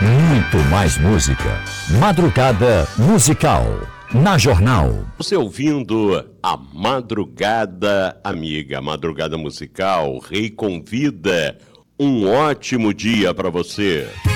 Muito mais música. Madrugada Musical. Na Jornal. Você ouvindo a Madrugada Amiga, a Madrugada Musical, Rei convida. Um ótimo dia para você.